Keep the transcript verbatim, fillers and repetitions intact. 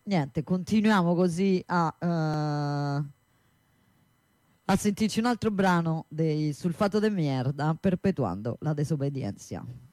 niente, continuiamo così a, eh, a sentirci un altro brano dei Sulfato de Mierda, perpetuando la desobedienza.